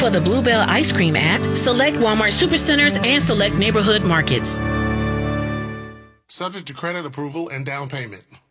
for the Bluebell ice cream at select Walmart Supercenters and select neighborhood markets. Subject to credit approval and down payment.